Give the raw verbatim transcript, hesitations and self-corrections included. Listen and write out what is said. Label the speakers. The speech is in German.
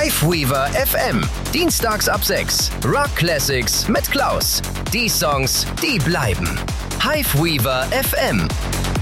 Speaker 1: Hiveweaver F M. Dienstags ab sechs. Rock Classics mit Klaus. Die Songs, die bleiben. Hiveweaver F M.